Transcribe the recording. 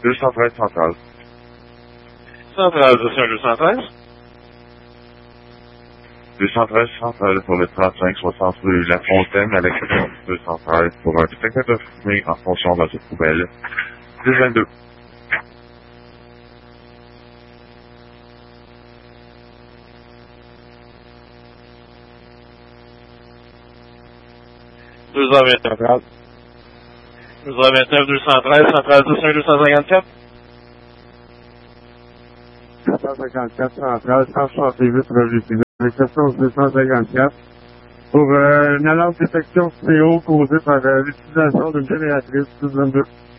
213 centrale. Centrale, c'est un 213. 213 centrale pour le 3560 rue La Fontaine à l'exception 213 pour un détecteur de fumée en fonction dans cette poubelle. 222. Centrale. 229, 213, centrale 1 254. 254, centrale 168 revue civile. Exception 254. Pour une alarme détection CO causée par l'utilisation d'une génératrice 222.